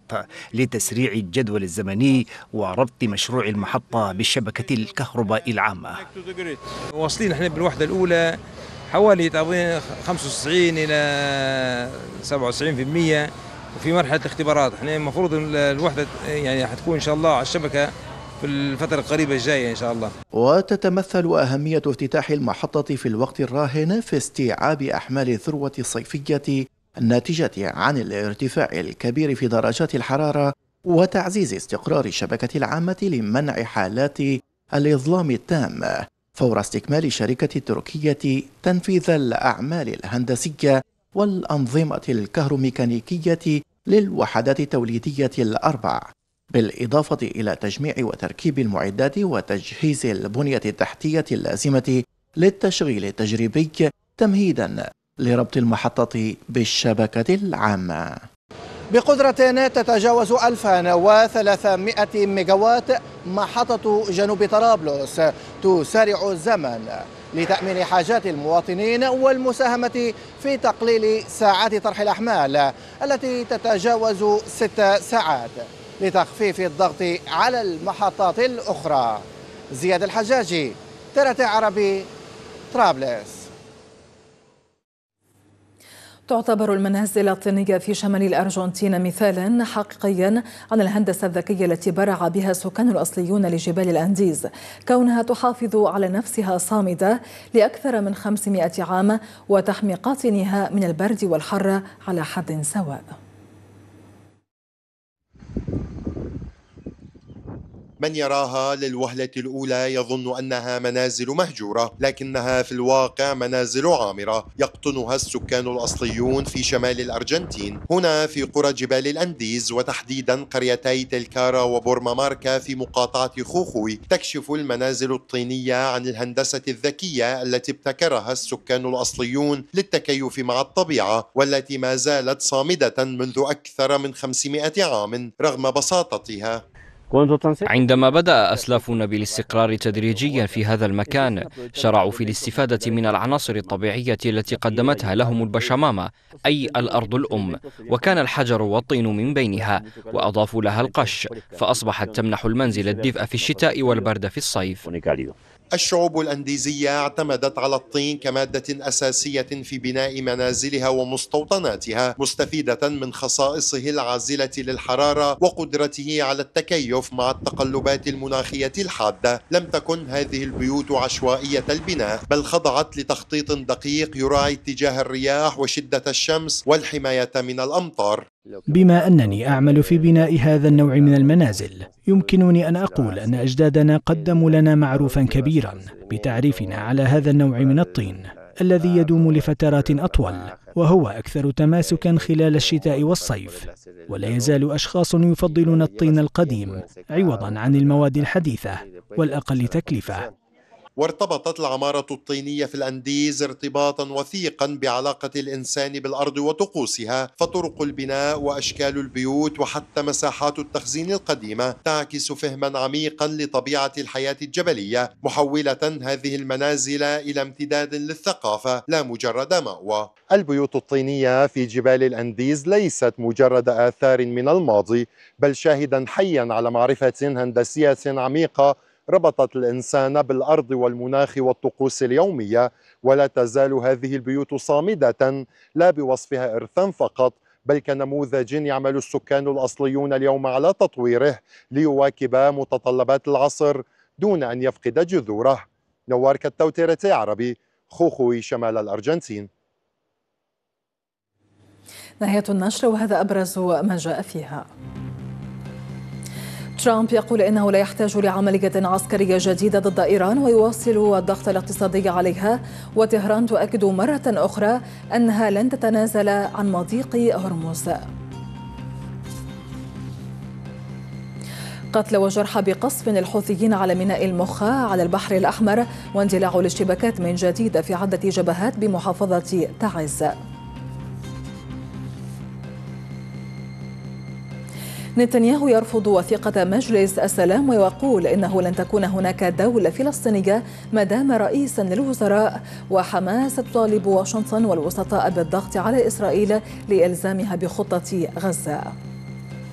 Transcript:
الخطط لتسريع الجدول الزمني وربط مشروع المحطة بالشبكة الكهرباء العامة. واصلين احنا بالوحدة الأولى حوالي 95 إلى 97%، وفي مرحلة الاختبارات. احنا المفروض الوحدة يعني حتكون إن شاء الله على الشبكة في الفترة القريبة الجاية إن شاء الله. وتتمثل أهمية افتتاح المحطة في الوقت الراهن في استيعاب أحمال الذروة الصيفية الناتجة عن الارتفاع الكبير في درجات الحرارة وتعزيز استقرار الشبكة العامة لمنع حالات الإظلام التام فور استكمال الشركة التركية تنفيذ الأعمال الهندسية والأنظمة الكهروميكانيكية للوحدات التوليدية الأربع، بالإضافة إلى تجميع وتركيب المعدات وتجهيز البنية التحتية اللازمة للتشغيل التجريبي تمهيدا لربط المحطة بالشبكة العامة. بقدرة تتجاوز 1300 ميجاوات، محطة جنوب طرابلس تسارع الزمن لتأمين حاجات المواطنين والمساهمة في تقليل ساعات طرح الأحمال التي تتجاوز 6 ساعات لتخفيف الضغط على المحطات الأخرى. زياد الحجاجي، TRT عربي، طرابلس. تعتبر المنازل الطينية في شمال الأرجنتين مثالا حقيقيا عن الهندسة الذكية التي برع بها السكان الأصليون لجبال الأنديز، كونها تحافظ على نفسها صامدة لأكثر من 500 عام وتحمي قاطنيها من البرد والحر على حد سواء. من يراها للوهلة الأولى يظن أنها منازل مهجورة، لكنها في الواقع منازل عامرة يقطنها السكان الأصليون في شمال الأرجنتين، هنا في قرى جبال الأنديز وتحديدا قريتي تلكارا وبورماماركا في مقاطعة خوخوي. تكشف المنازل الطينية عن الهندسة الذكية التي ابتكرها السكان الأصليون للتكيف مع الطبيعة، والتي ما زالت صامدة منذ أكثر من 500 عام رغم بساطتها. عندما بدأ أسلافنا بالاستقرار تدريجيا في هذا المكان، شرعوا في الاستفادة من العناصر الطبيعية التي قدمتها لهم البشمامة، أي الأرض الأم، وكان الحجر والطين من بينها، وأضافوا لها القش، فأصبحت تمنح المنزل الدفء في الشتاء والبرد في الصيف. الشعوب الأنديزية اعتمدت على الطين كمادة أساسية في بناء منازلها ومستوطناتها، مستفيدة من خصائصه العازلة للحرارة وقدرته على التكيف مع التقلبات المناخية الحادة. لم تكن هذه البيوت عشوائية البناء، بل خضعت لتخطيط دقيق يراعي اتجاه الرياح وشدة الشمس والحماية من الأمطار. بما أنني أعمل في بناء هذا النوع من المنازل، يمكنني أن أقول أن أجدادنا قدموا لنا معروفا كبيرا بتعريفنا على هذا النوع من الطين الذي يدوم لفترات أطول، وهو أكثر تماسكا خلال الشتاء والصيف. ولا يزال أشخاص يفضلون الطين القديم عوضا عن المواد الحديثة والأقل تكلفة. وارتبطت العمارة الطينية في الأنديز ارتباطا وثيقا بعلاقة الإنسان بالأرض وطقوسها، فطرق البناء وأشكال البيوت وحتى مساحات التخزين القديمة تعكس فهما عميقا لطبيعة الحياة الجبلية، محولة هذه المنازل إلى امتداد للثقافة لا مجرد مأوى. البيوت الطينية في جبال الأنديز ليست مجرد آثار من الماضي، بل شاهدا حيا على معرفة هندسية عميقة ربطت الإنسان بالأرض والمناخ والطقوس اليومية. ولا تزال هذه البيوت صامدة لا بوصفها إرثا فقط، بل كنموذج يعمل السكان الأصليون اليوم على تطويره ليواكب متطلبات العصر دون أن يفقد جذوره. نوار كتو، TRT عربي، خوخوي، شمال الأرجنتين. نهاية النشر، وهذا أبرز ما جاء فيها. ترامب يقول إنه لا يحتاج لعملية عسكرية جديدة ضد إيران ويواصل الضغط الاقتصادي عليها، وطهران تؤكد مرة أخرى أنها لن تتنازل عن مضيق هرمز. قتل وجرحى بقصف الحوثيين على ميناء المخا على البحر الأحمر، واندلاع الاشتباكات من جديد في عدة جبهات بمحافظة تعز. نتنياهو يرفض وثيقة مجلس السلام ويقول إنه لن تكون هناك دولة فلسطينية ما دام رئيسا للوزراء، وحماس تطالب واشنطن والوسطاء بالضغط على إسرائيل لإلزامها بخطة غزة.